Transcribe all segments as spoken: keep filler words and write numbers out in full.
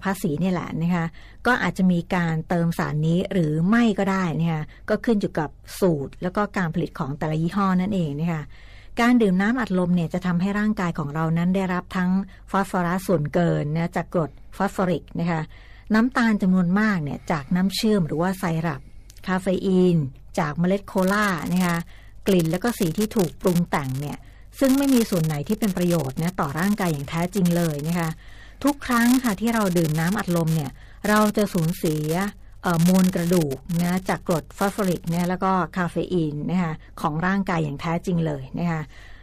ภาษีนี่แหละนะคะก็อาจจะมีการเติมสารนี้หรือไม่ก็ได้นะคะก็ขึ้นอยู่กับสูตรแล้วก็การผลิตของแต่ละยี่ห้อนั่นเองนะคะการดื่มน้ำอัดลมเนี่ยจะทำให้ร่างกายของเรานั้นได้รับทั้งฟอสฟอรัสส่วนเกินนะจากกรดฟอสฟอริกนะคะน้ำตาลจำนวนมากเนี่ยจากน้ำเชื่อมหรือว่าไซรัปคาเฟอีนจากเมล็ดโคลานะคะกลิ่นแล้วก็สีที่ถูกปรุงแต่งเนี่ยซึ่งไม่มีส่วนไหนที่เป็นประโยชน์นะต่อร่างกายอย่างแท้จริงเลยนะคะทุกครั้งค่ะที่เราดื่มน้ำอัดลมเนี่ยเราจะสูญเสียมวลกระดูกนะจากกรดฟอสฟอริกเนี่ยแล้วก็คาเฟอีนนะคะของร่างกายอย่างแท้จริงเลยนะคะ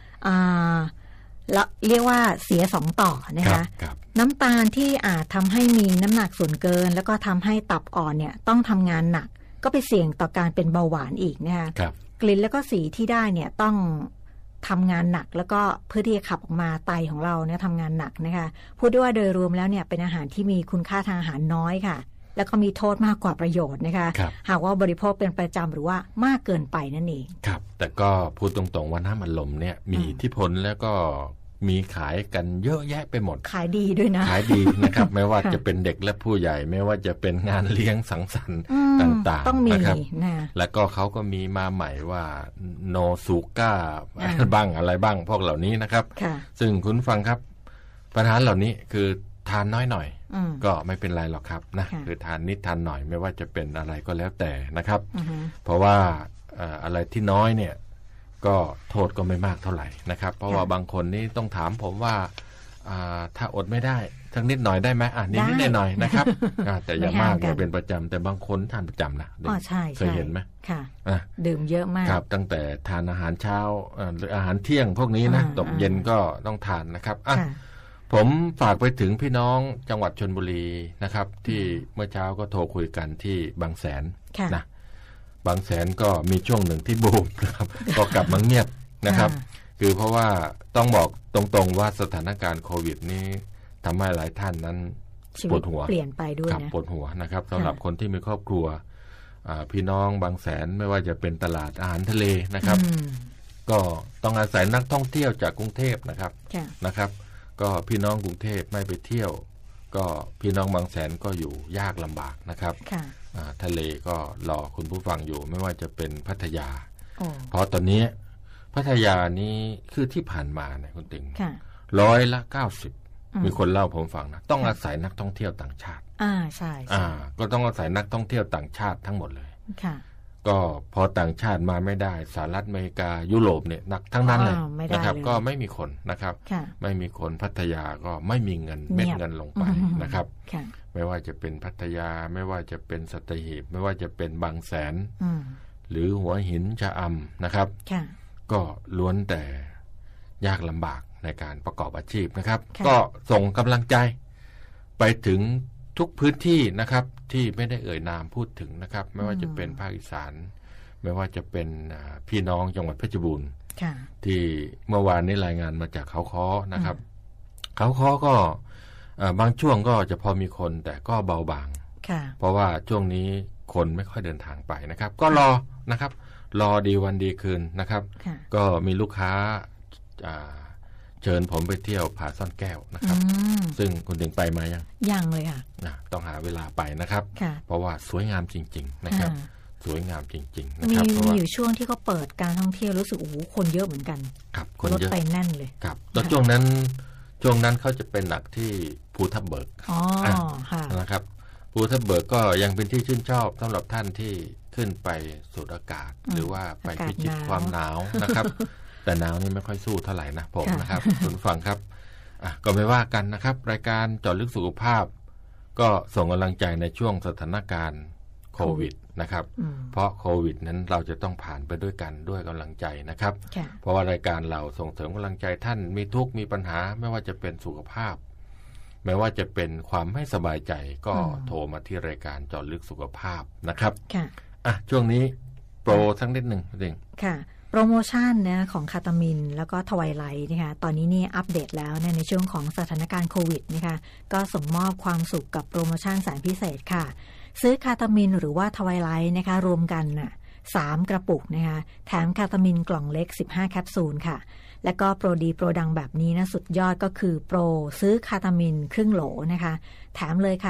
แล้วเรียกว่าเสียสองต่อนะคะน้ำตาลที่อาจทำให้มีน้ำหนักส่วนเกินแล้วก็ทำให้ตับอ่อนเนี่ยต้องทำงานหนักก็ไปเสี่ยงต่อการเป็นเบาหวานอีกนะคะกลิ่นแล้วก็สีที่ได้เนี่ยต้องทำงานหนักแล้วก็เพื่อที่จะขับออกมาไตของเราเนี่ยทำงานหนักนะคะพูดได้ว่าโดยรวมแล้วเนี่ยเป็นอาหารที่มีคุณค่าทางอาหารน้อยค่ะแล้วก็มีโทษมากกว่าประโยชน์นะคะหากว่าบริโภคเป็นประจำหรือว่ามากเกินไปนั่นเองครับแต่ก็พูดตรงๆว่าน้ำอัดลมเนี่ยมีอิทธิพลแล้วก็มีขายกันเยอะแยะไปหมดขายดีด้วยนะขายดีนะครับ ไม่ว่าจะเป็นเด็กและผู้ใหญ่ไม่ว่าจะเป็นงานเลี้ยงสังสรรค์ต่างๆนะครับแล้วก็เขาก็มีมาใหม่ว่าโนซูก้าบ้างอะไรบ้างพวกเหล่านี้นะครับซึ่งคุณฟังครับปัญหาเหล่านี้คือทานน้อยหน่อยก็ไม่เป็นไรหรอกครับนะคือทานนิดทานหน่อยไม่ว่าจะเป็นอะไรก็แล้วแต่นะครับเพราะว่าอะไรที่น้อยเนี่ยก็โทษก็ไม่มากเท่าไหร่นะครับเพราะว่าบางคนนี่ต้องถามผมว่าถ้าอดไม่ได้สักนิดหน่อยได้ไหมอ่ะนิดนิดหน่อยนะครับแต่อย่ามากอย่าเป็นประจำแต่บางคนทานประจำนะอ๋อใช่เคยเห็นไหมค่ะดื่มเยอะมากครับตั้งแต่ทานอาหารเช้าหรืออาหารเที่ยงพวกนี้นะตกเย็นก็ต้องทานนะครับอ่ะผมฝากไปถึงพี่น้องจังหวัดชลบุรีนะครับที่เมื่อเช้าก็โทรคุยกันที่บางแสนนะบางแสนก็มีช่วงหนึ่งที่บูมนะครับก็กลับมาเงียบนะครับคือเพราะว่าต้องบอกตรงๆว่าสถานการณ์โควิดนี้ทำให้หลายท่านนั้นปวดหัวเปลี่ยนไปด้วยนะปวดหัวนะครับสำหรับคนที่มีครอบครัวพี่น้องบางแสนไม่ว่าจะเป็นตลาดอาหารทะเลนะครับก็ต้องอาศัยนักท่องเที่ยวจากกรุงเทพนะครับนะครับก็พี่น้องกรุงเทพไม่ไปเที่ยวก็พี่น้องบางแสนก็อยู่ยากลำบากนะครับทะเลก็รอคุณผู้ฟังอยู่ไม่ว่าจะเป็นพัทยาเพราะตอนนี้พัทยานี้คือที่ผ่านมาเนี่ยคุณติ๋งร้อยละเก้าสิบมีคนเล่าผมฟังนะต้องอาศัยนักท่องเที่ยวต่างชาติอ่าใช่อ่าก็ต้องอาศัยนักท่องเที่ยวต่างชาติทั้งหมดเลยค่ะก็พอต่างชาติมาไม่ได้สหรัฐอเมริกายุโรปเนี่ยนักทั้งนั้นเลยนะครับก็ไม่มีคนนะครับไม่มีคนพัทยาก็ไม่มีเงินเม็ดเงินลงไปนะครับไม่ว่าจะเป็นพัทยาไม่ว่าจะเป็นสัตหีบไม่ว่าจะเป็นบางแสนหรือหัวหินชะอำนะครับก็ล้วนแต่ยากลำบากในการประกอบอาชีพนะครับก็ส่งกำลังใจไปถึงทุกพื้นที่นะครับที่ไม่ได้เอ่ยนามพูดถึงนะครับไม่ว่าจะเป็นภาคอีสานไม่ว่าจะเป็นพี่น้องจังหวัดเพชรบูรณ์ที่เมื่อวานนี้รายงานมาจากเขาค้อนะครับเขาค้อก็บางช่วงก็จะพอมีคนแต่ก็เบาบางเพราะว่าช่วงนี้คนไม่ค่อยเดินทางไปนะครับก็รอนะครับรอดีวันดีคืนนะครับก็มีลูกค้าเชิญผมไปเที่ยวผาซ่อนแก้วนะครับซึ่งคุณถึงไปมายังยังเลยค่ะต้องหาเวลาไปนะครับเพราะว่าสวยงามจริงๆนะครับสวยงามจริงๆนะครับมีอยู่ช่วงที่เขาเปิดการท่องเที่ยวรู้สึกโอ้โหคนเยอะเหมือนกันครับคนเยอะไปแน่นเลยครับตอนช่วงนั้นช่วงนั้นเขาจะเป็นหนักที่ภูทับเบิกอ๋อค่ะนะครับภูทับเบิกก็ยังเป็นที่ชื่นชอบสำหรับท่านที่ขึ้นไปสูดอากาศหรือว่าไปพิชิตความหนาวนะครับแต่หนาวนี่ไม่ค่อยสู้เท่าไหร่นะผมนะครับคุณฟังครับอ่ะก็ไม่ว่ากันนะครับรายการเจาะลึกสุขภาพก็ส่งกำลังใจในช่วงสถานการณ์โควิดนะครับเพราะโควิดนั้นเราจะต้องผ่านไปด้วยกันด้วยกำลังใจนะครับเพราะว่ารายการเราส่งเสริมกำลังใจท่านมีทุกข์มีปัญหาไม่ว่าจะเป็นสุขภาพไม่ว่าจะเป็นความไม่สบายใจก็โทรมาที่รายการเจาะลึกสุขภาพนะครับอ่ะช่วงนี้โปรสักนิดหนึ่งจริงค่ะโปรโมชั่นนะของคาตามินแล้วก็ทวายไลท์นะคะตอนนี้นี่อัปเดตแล้วนะในช่วงของสถานการณ์โควิดนะคะก็ส่งมอบความสุขกับโปรโมชั่นแสนพิเศษค่ะซื้อคาตามินหรือว่าทวายไลท์นะคะรวมกันน่ะสามกระปุกนะคะแถมคาตามินกล่องเล็กสิบห้าแคปซูลค่ะแล้วก็โปรดีโปรดังแบบนี้นะสุดยอดก็คือโปรซื้อคาตามินครึ่งโหลนะคะแถมเลยค่ะ